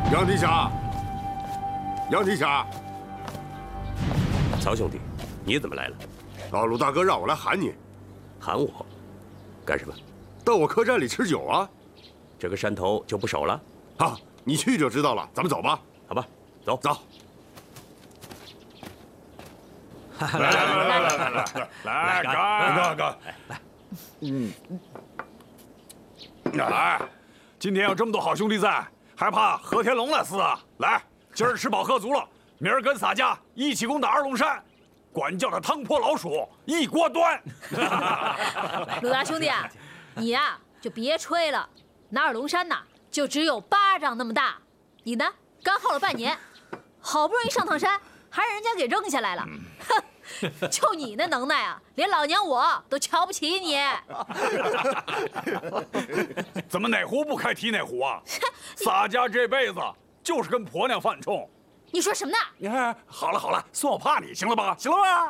杨提辖，杨提辖， 曹兄弟，你怎么来了？ 鲁大哥让我来喊你， 喊我，干什么？ 到我客栈里吃酒啊。 这个山头就不守了？ 啊，你去就知道了。咱们走吧。 好吧，走走。 来，干！ 来， 来，今天有这么多好兄弟在，还怕和天龙那厮啊？来，今儿吃饱喝足了，明儿跟洒家一起攻打二龙山，管教他汤泼老鼠一锅端。 鲁大兄弟啊，你呀就别吹了，那二龙山呐就只有巴掌那么大，你呢刚耗了半年，好不容易上趟山，还让人家给扔下来了。哼！就你那能耐啊，连老娘我都瞧不起你。 怎么哪壶不开提哪壶啊？洒家这辈子就是跟婆娘犯冲。 你说什么呢？ 你看，好了，算我怕你，行了吧？行了吧？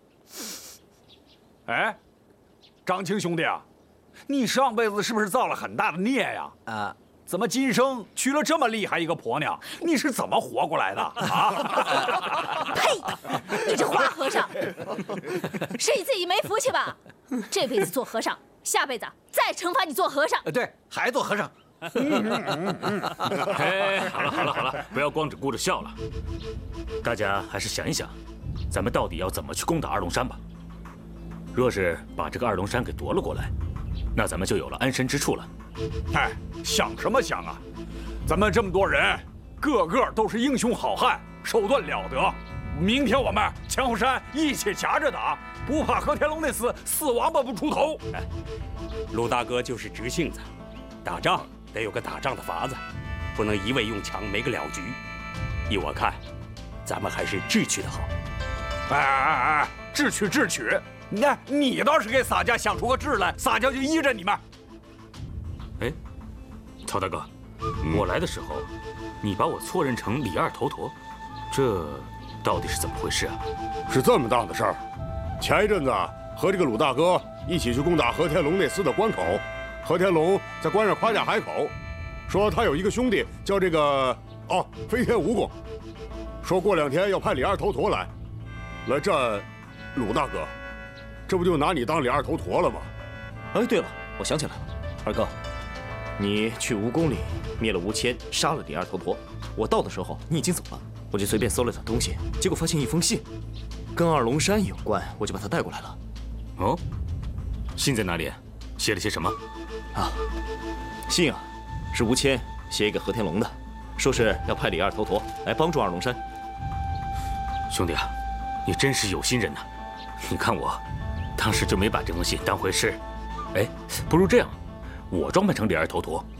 哎，张青兄弟啊，你上辈子是不是造了很大的孽呀？怎么今生娶了这么厉害一个婆娘？你是怎么活过来的啊？ 呸！你这花和尚，是你自己没福气吧？这辈子做和尚，下辈子再惩罚你做和尚。 对，还做和尚。 哎，好了，不要光只顾着笑了，大家还是想一想，咱们到底要怎么去攻打二龙山吧。若是把这个二龙山给夺了过来，那咱们就有了安身之处了。 哎，想什么想啊！咱们这么多人，个个都是英雄好汉，手段了得。明天我们枪后山一起夹着打，不怕和天龙那厮死王八不出头。 哎，鲁大哥就是直性子，打仗得有个打仗的法子，不能一味用强没个了局。依我看，咱们还是智取的好。 哎，智取！你倒是给洒家想出个智来，洒家就依着你们。 哎，曹大哥，我来的时候，你把我错认成李二头陀，这到底是怎么回事啊？ 是这么档的事儿。前一阵子和这个鲁大哥一起去攻打和天龙那厮的关口，和天龙在关上夸下海口，说他有一个兄弟叫这个飞天蜈蚣，说过2天要派李二头陀来战鲁大哥，这不就拿你当李二头陀了吗？ 哎，对了，我想起来了，二哥，你去蜈蚣里灭了吴谦，杀了李二头陀。我到的时候你已经走了，我就随便搜了点东西，结果发现一封信，跟二龙山有关，我就把它带过来了。 哦，信在哪里？写了些什么？ 信啊，是吴谦写给和天龙的，说是要派李二头陀来帮助二龙山。 兄弟啊，你真是有心人呐！你看我，当时就没把这封信当回事。哎，不如这样，我装扮成李二头陀，